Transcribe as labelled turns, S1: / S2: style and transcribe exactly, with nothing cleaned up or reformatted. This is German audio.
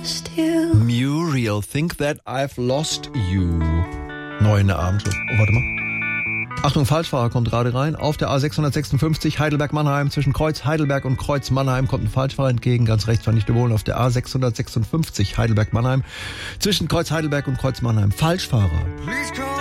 S1: lost you.
S2: Muriel, think that I've lost you. Neu in der Abendschluss. Oh, warte mal. Achtung, Falschfahrer kommt gerade rein. Auf der A sechshundertsechsundfünfzig Heidelberg-Mannheim. Zwischen Kreuz Heidelberg und Kreuz Mannheim kommt ein Falschfahrer entgegen. Ganz rechts war nicht überholen. Auf der A sechshundertsechsundfünfzig Heidelberg-Mannheim. Zwischen Kreuz Heidelberg und Kreuz Mannheim. Falschfahrer.